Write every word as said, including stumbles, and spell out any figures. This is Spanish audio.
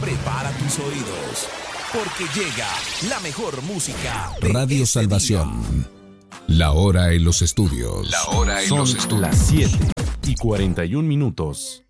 Prepara tus oídos, porque llega la mejor música de Radio este Salvación. día. La hora en los estudios. La hora en Son los estudios. las siete y cuarenta y un minutos.